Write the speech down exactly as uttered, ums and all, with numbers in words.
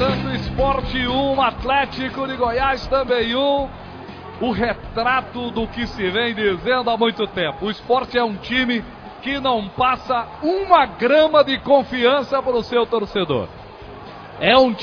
Santo Esporte um, Atlético de Goiás também um. O retrato do que se vem dizendo há muito tempo. O Sport é um time que não passa uma grama de confiança para o seu torcedor. É um